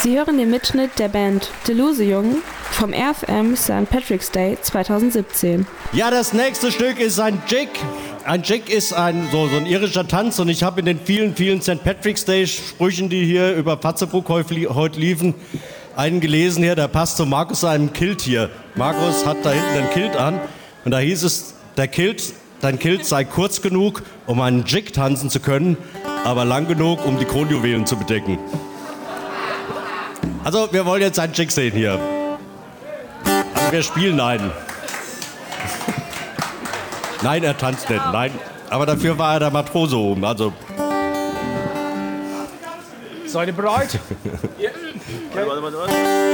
Sie hören den Mitschnitt der Band Delusion vom RFM St. Patrick's Day 2017. Ja, das nächste Stück ist ein Jig. Ein Jig ist so ein irischer Tanz und ich habe in den vielen St. Patrick's Day Sprüchen, die hier über Patzebruck heute liefen, einen gelesen hier, der passt zu Markus seinem Kilt hier. Markus hat da hinten den Kilt an und da hieß es, dein Kilt sei kurz genug, um einen Jig tanzen zu können, aber lang genug, um die Kronjuwelen zu bedecken. Also, wir wollen jetzt einen Jig sehen hier. Also, wir spielen einen. Nein, er tanzt nicht, nein. Aber dafür war er der Matrose oben, also... Seid ihr bereit? Ja. Okay. Warte.